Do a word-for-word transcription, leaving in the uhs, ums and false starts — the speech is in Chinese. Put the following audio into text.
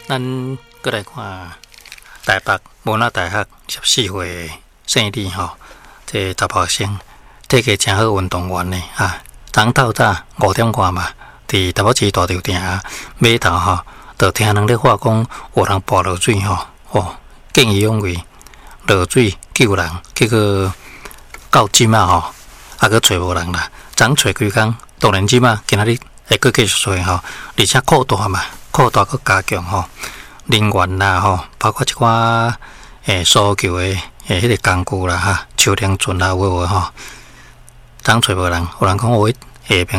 咱过来看台北文化大学十四岁生理吼，这查甫生体格真好，运动员呢啊，昨透早五点半嘛，伫台北市大潮埕码头吼，就听人咧话讲有人跋落水吼，哦，见义勇为落水救人，结果到即嘛吼，还佫找无人啦，昨找几工，当然即嘛今仔日会佫继续找吼，而且扩大嘛。扩大佮加强吼，人员啦吼，包括一寡诶搜救诶诶迄个工具啦哈，手电准啦，有诶无吼，当找无人，有人讲我下边。